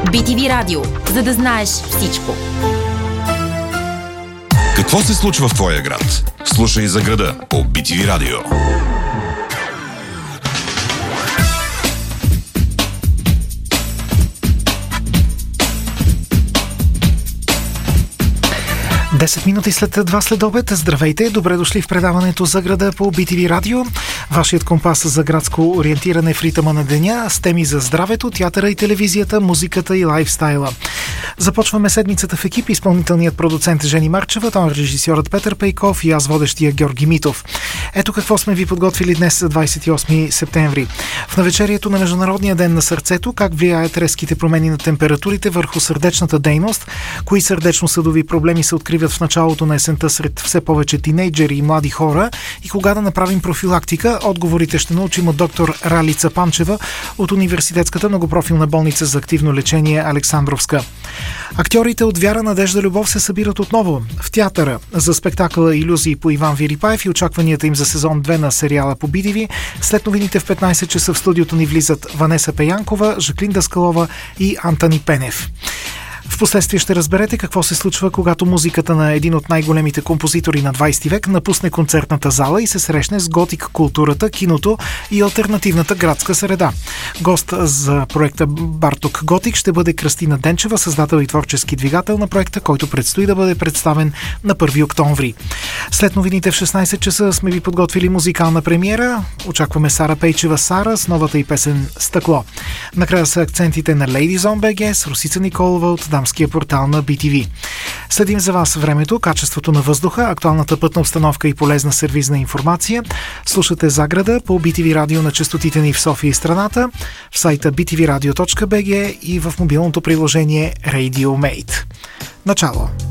BTV Радио, за да знаеш всичко. Какво се случва в твоя град? Слушай за града по BTV Радио. Десет минути след 2 следобед. Здравейте, добре дошли в предаването за града по BTV Радио. Вашият компас за градско ориентиране в ритъма на деня с теми за здравето, театъра и телевизията, музиката и лайфстайла. Започваме седмицата в екип. Изпълнителният продуцент е Жени Марчева, тон режисьорът Петър Пейков и аз водещия Георги Митов. Ето какво сме ви подготвили днес за 28 септември. В навечерието на Международния ден на сърцето, как влияят резките промени на температурите върху сърдечната дейност, кои сърдечно-съдови проблеми се откриват в началото на есента сред все повече тинейджери и млади хора и кога да направим профилактика, отговорите ще научим от доктор Ралица Панчева от Университетската многопрофилна болница за активно лечение Александровска. Актьорите от Вяра, Надежда, Любов се събират отново в театъра за спектакъла Илюзии по Иван Вирипаев и очакванията им за сезон 2 на сериала по BTV. След новините в 15 часа в студиото ни влизат Ванеса Пеянкова, Жаклин Даскалова и Антони Пенев. Впоследствие ще разберете какво се случва, когато музиката на един от най-големите композитори на 20 век напусне концертната зала и се срещне с готик културата, киното и алтернативната градска среда. Гост за проекта Барток Готик ще бъде Кръстина Денчева, създател и творчески двигател на проекта, който предстои да бъде представен на 1 октомври. След новините в 16 часа сме ви подготвили музикална премиера. Очакваме Сара Пейчева Сара с новата й песен «Стъкло». Накрая са акцентите на Ladies on BG с Русица Николова от дамския портал на BTV. Следим за вас времето, качеството на въздуха, актуалната пътна обстановка и полезна сервизна информация. Слушате Заграда по BTV Радио на честотите ни в София и страната, в сайта btvradio.bg и в мобилното приложение RadioMate. Начало!